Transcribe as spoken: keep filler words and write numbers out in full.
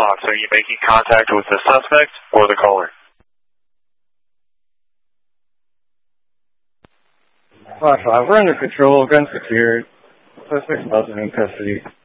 box. Are you making contact with the suspect or the caller? five five, we're under control, gun secured. Suspect's in custody.